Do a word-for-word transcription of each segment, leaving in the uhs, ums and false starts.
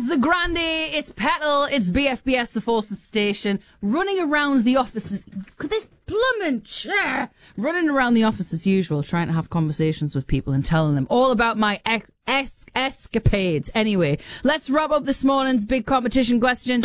is the Grande, it's Petal, it's B F B S, the Forces Station, running around the offices. Could this blooming chair? Running around the office as usual, trying to have conversations with people and telling them all about my ex- es- escapades. Anyway, let's wrap up this morning's big competition question.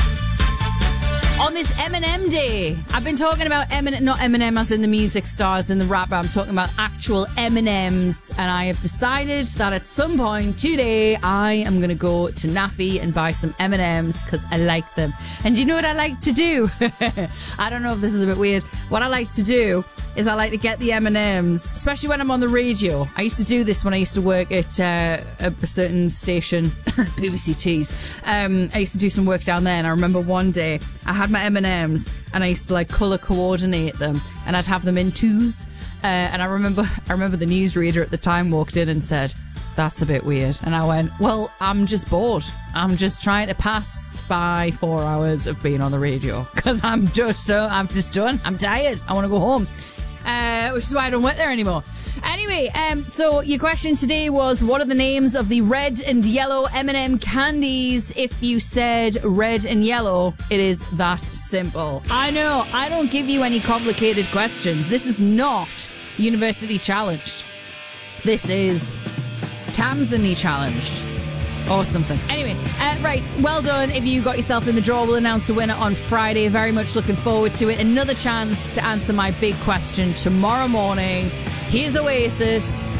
On this Eminem Day, I've been talking about Eminem, not Eminem as in the music stars and the rapper. I'm talking about actual M and M's, and I have decided that at some point today I am going to go to Naffy and buy some M and M's because I like them. And do you know what I like to do? I don't know if this is a bit weird. What I like to do is I like to get the M and M's, especially when I'm on the radio. I used to do this when I used to work at uh, a certain station, B B C T's. Um, I used to do some work down there, and I remember one day I had my M and M's and I used to like colour coordinate them, and I'd have them in twos. Uh, and I remember, I remember the newsreader at the time walked in and said, "That's a bit weird." And I went, "Well, I'm just bored. I'm just trying to pass by four hours of being on the radio because I'm just so I'm just done. I'm tired. I want to go home." Uh, which is why I don't work there anymore. Anyway, um, so your question today was, what are the names of the red and yellow M and M candies? If you said red and yellow, it is that simple. I know, I don't give you any complicated questions. This is not University Challenged. This is Tamsini Challenged. Or something. Anyway, uh, right, well done if you got yourself in the draw. We'll announce the winner on Friday. Very much looking forward to it. Another chance to answer my big question tomorrow morning. Here's Oasis.